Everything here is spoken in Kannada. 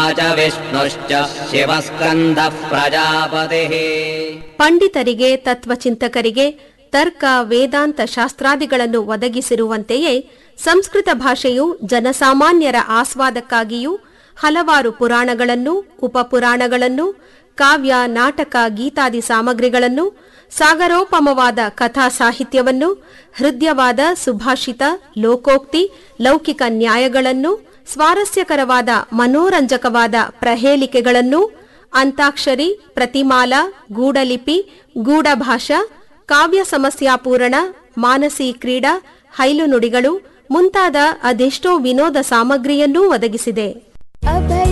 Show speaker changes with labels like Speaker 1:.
Speaker 1: च विष्णुश्च शिवस्कन्दः प्रजापतिः.
Speaker 2: ಪಂಡಿತರಿಗೆ ತತ್ವಚಿಂತಕರಿಗೆ ತರ್ಕ ವೇದಾಂತ ಶಾಸ್ತ್ರಾದಿಗಳನ್ನು ಒದಗಿಸಿರುವಂತೆಯೇ ಸಂಸ್ಕೃತ ಭಾಷೆಯು ಜನಸಾಮಾನ್ಯರ ಆಸ್ವಾದಕ್ಕಾಗಿಯೂ ಹಲವಾರು ಪುರಾಣಗಳನ್ನು ಉಪಪುರಾಣಗಳನ್ನು ಕಾವ್ಯ ನಾಟಕ ಗೀತಾದಿ ಸಾಮಗ್ರಿಗಳನ್ನು ಸಾಗರೋಪಮವಾದ ಕಥಾ ಸಾಹಿತ್ಯವನ್ನು ಹೃದಯವಾದ ಸುಭಾಷಿತ ಲೋಕೋಕ್ತಿ ಲೌಕಿಕ ನ್ಯಾಯಗಳನ್ನು ಸ್ವಾರಸ್ಯಕರವಾದ ಮನೋರಂಜಕವಾದ ಪ್ರಹೇಳಿಕೆಗಳನ್ನು ಅಂತಾಕ್ಷರಿ ಪ್ರತಿಮಾಲಾ ಗೂಢಲಿಪಿ ಗೂಢಭಾಷಾ ಕಾವ್ಯ ಸಮಸ್ಯಾಪೂರಣ ಮಾನಸಿ ಕ್ರೀಡಾ ಹೈಲು ನುಡಿಗಳು ಮುಂತಾದ ಅದೆಷ್ಟೋ ವಿನೋದ ಸಾಮಗ್ರಿಯನ್ನೂ ಒದಗಿಸಿದೆ.